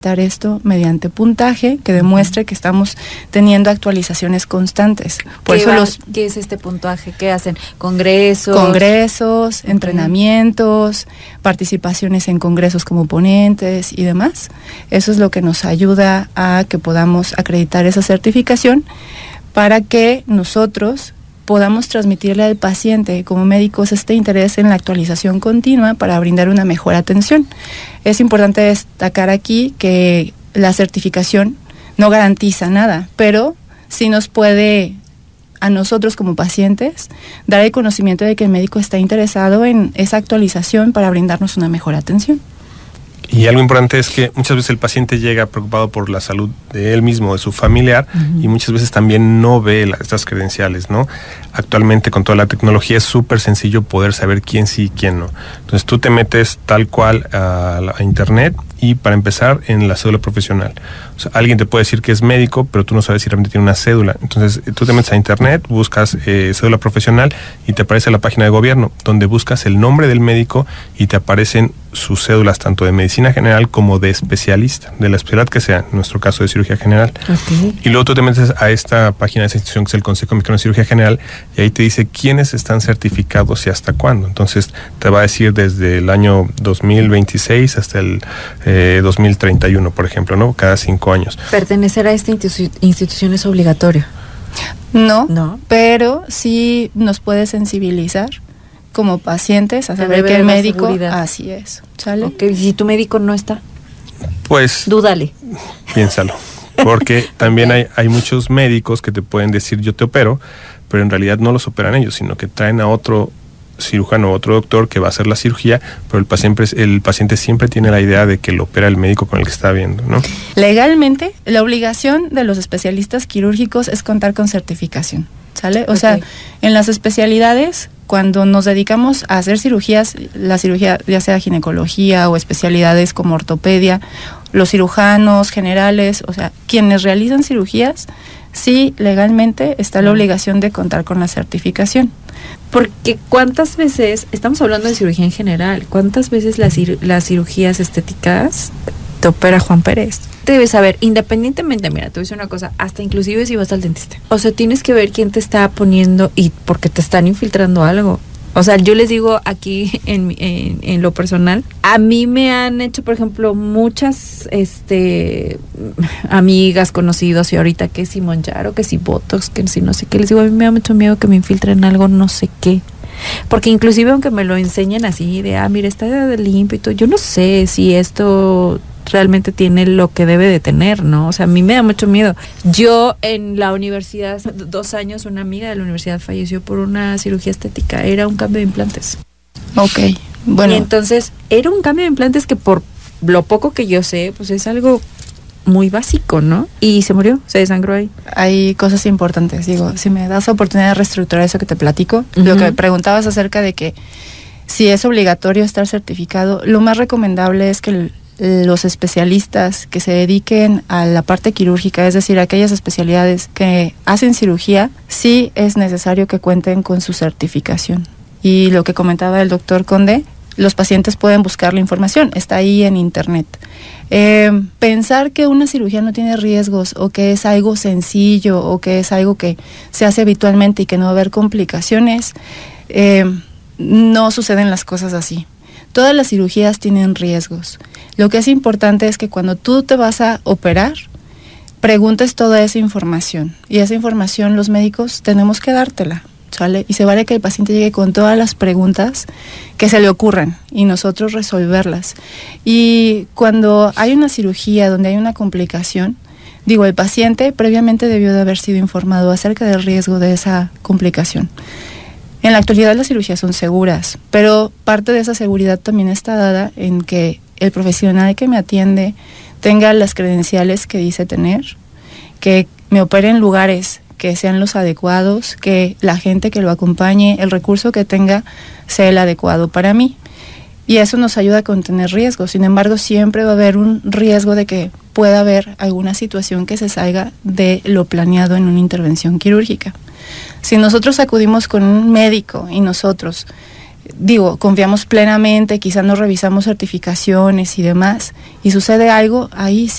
esto mediante puntaje que demuestre que estamos teniendo actualizaciones constantes. Por eso ¿Qué es este puntaje? ¿Qué hacen? Congresos, entrenamientos, participaciones en congresos como ponentes y demás. Eso es lo que nos ayuda a que podamos acreditar esa certificación para que nosotros podamos transmitirle al paciente como médicos este interés en la actualización continua para brindar una mejor atención. Es importante destacar aquí que la certificación no garantiza nada, pero sí nos puede, a nosotros como pacientes, dar el conocimiento de que el médico está interesado en esa actualización para brindarnos una mejor atención. Y algo importante es que muchas veces el paciente llega preocupado por la salud de él mismo, de su familiar, y muchas veces también no ve estas credenciales, ¿no? Actualmente con toda la tecnología es súper sencillo poder saber quién sí y quién no. Entonces tú te metes tal cual a internet y para empezar en la cédula profesional. O sea, alguien te puede decir que es médico, pero tú no sabes si realmente tiene una cédula. Entonces tú te metes a internet, buscas cédula profesional y te aparece la página de gobierno, donde buscas el nombre del médico y te aparecen sus cédulas tanto de medicina general como de especialista, de la especialidad que sea, en nuestro caso de cirugía general. Y luego tú te metes a esta página de esa institución que es el Consejo Mexicano de Cirugía General y ahí te dice quiénes están certificados y hasta cuándo. Entonces te va a decir desde el año 2026 hasta el 2031, por ejemplo, ¿no? Cada 5 años. ¿Pertenecer a esta institución es obligatorio? No, pero sí nos puede sensibilizar como pacientes a saber que el médico, así es, ¿sale? Okay. Si tu médico no está, pues dúdale. Piénsalo, porque también hay muchos médicos que te pueden decir yo te opero, pero en realidad no los operan ellos, sino que traen a otro cirujano o otro doctor que va a hacer la cirugía, pero el paciente siempre tiene la idea de que lo opera el médico con el que está viendo, ¿no? Legalmente, la obligación de los especialistas quirúrgicos es contar con certificación, ¿sale? O sea, en las especialidades, cuando nos dedicamos a hacer cirugías, la cirugía ya sea ginecología o especialidades como ortopedia, los cirujanos generales, o sea, quienes realizan cirugías, sí, legalmente está la obligación de contar con la certificación. Porque ¿cuántas veces, estamos hablando de cirugía en general, cuántas veces las cirugías estéticas te opera Juan Pérez? Debes saber, independientemente, mira, te voy a decir una cosa, hasta inclusive si vas al dentista. O sea, tienes que ver quién te está poniendo y porque te están infiltrando algo. O sea, yo les digo aquí en lo personal, a mí me han hecho, por ejemplo, muchas amigas, conocidos, y ahorita que si Monjaro, que si Botox, que si no sé qué, les digo, a mí me da mucho miedo que me infiltren algo, no sé qué. Porque inclusive aunque me lo enseñen así de, mira, está limpio y todo, yo no sé si esto realmente tiene lo que debe de tener, ¿no? O sea, a mí me da mucho miedo. Yo en la universidad, 2 años, una amiga de la universidad falleció por una cirugía estética, era un cambio de implantes. Ok, bueno. Y entonces, era un cambio de implantes que por lo poco que yo sé, pues es algo muy básico, ¿no? Y se murió, se desangró ahí. Hay cosas importantes, digo, si me das la oportunidad de reestructurar eso que te platico, lo que me preguntabas acerca de que si es obligatorio estar certificado, lo más recomendable es que los especialistas que se dediquen a la parte quirúrgica, es decir, aquellas especialidades que hacen cirugía, sí es necesario que cuenten con su certificación. Y lo que comentaba el doctor Conde, los pacientes pueden buscar la información, está ahí en internet. Pensar que una cirugía no tiene riesgos o que es algo sencillo o que es algo que se hace habitualmente y que no va a haber complicaciones, no suceden las cosas así. Todas las cirugías tienen riesgos. Lo que es importante es que cuando tú te vas a operar, preguntes toda esa información. Y esa información los médicos tenemos que dártela, ¿sale? Y se vale que el paciente llegue con todas las preguntas que se le ocurran y nosotros resolverlas. Y cuando hay una cirugía donde hay una complicación, digo, el paciente previamente debió de haber sido informado acerca del riesgo de esa complicación. En la actualidad las cirugías son seguras, pero parte de esa seguridad también está dada en que el profesional que me atiende tenga las credenciales que dice tener, que me opere en lugares que sean los adecuados, que la gente que lo acompañe, el recurso que tenga, sea el adecuado para mí. Y eso nos ayuda a contener riesgos. Sin embargo, siempre va a haber un riesgo de que pueda haber alguna situación que se salga de lo planeado en una intervención quirúrgica. Si nosotros acudimos con un médico y nosotros confiamos plenamente, quizás no revisamos certificaciones y demás, y sucede algo, ahí